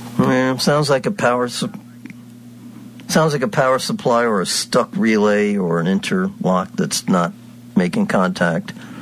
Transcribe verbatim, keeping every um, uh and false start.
Yeah, sounds like a power su- sounds like a power supply or a stuck relay or an interlock that's not making contact.